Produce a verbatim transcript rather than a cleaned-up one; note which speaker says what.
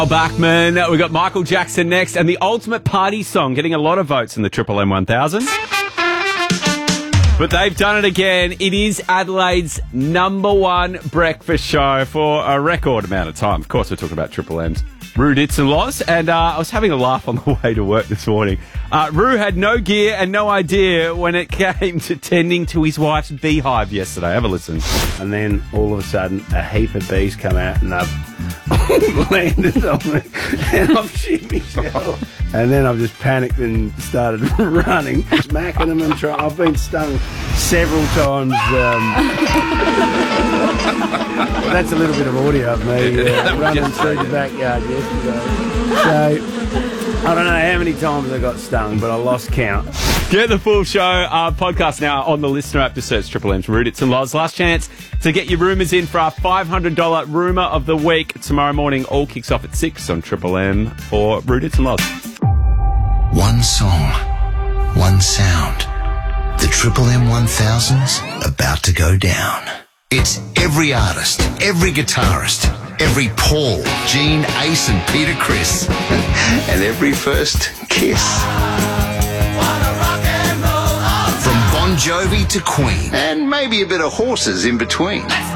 Speaker 1: Bachman. We've got Michael Jackson next, and the ultimate party song getting a lot of votes in the Triple M one thousand. But they've done it again. It is Adelaide's number one breakfast show for a record amount of time. Of course, we're talking about Triple M's Roo, Dits and Loz. And uh, I was having a laugh on the way to work this morning. Uh, Roo had no gear and no idea when it came to tending to his wife's beehive yesterday. Have a listen.
Speaker 2: And then all of a sudden, a heap of bees come out and they've landed on me. And I've shit myself. And then I've just panicked and started running, smacking them and trying. I've been stung several times. Um, well, that's a little bit of audio of me uh, running through the backyard yesterday. So I don't know how many times I got stung, but I lost count.
Speaker 1: Get the full show uh, podcast now on the Listener app to search Triple M's Roo, Dits and Loz. Last chance to get your rumours in for our five hundred dollars rumour of the week tomorrow morning. All kicks off at six on Triple M for Roo, Dits and Loz.
Speaker 3: One song, one sound. The Triple M one thousand's about to go down. It's every artist, every guitarist, every Paul, Gene, Ace and Peter Criss, and every first kiss. From Bon Jovi to Queen, and maybe a bit of horses in between.